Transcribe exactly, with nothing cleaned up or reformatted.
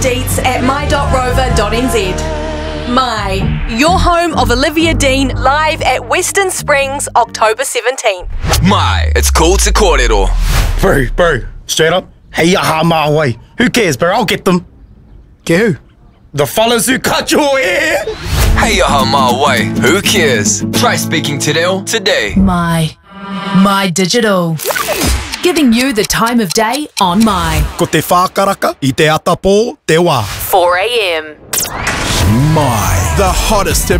Deets at my dot rover dot n z. My, your home of Olivia Dean, live at Western Springs, October seventeenth. My, it's called Te Kōrero. Bro, bro, straight up, hei aha mā way. Who cares, bro? I'll get them. Get who? The fellas who cut your hair. Hey aha mā way. Who cares? Try speaking Te Reo today. My, My Digital. Giving you the time of day on My. Ko te whākaraka i te atapō te wā. four a m. My, the hottest hip